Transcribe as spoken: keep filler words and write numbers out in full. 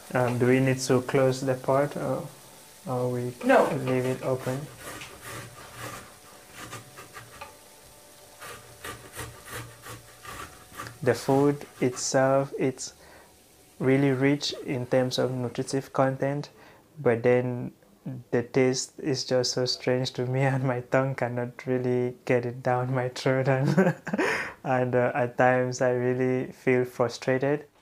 Um, do we need to close the pot, or, or we No. leave it open? The food itself, it's really rich in terms of nutritive content, but then the taste is just so strange to me, and my tongue cannot really get it down my throat, and, and uh, at times I really feel frustrated.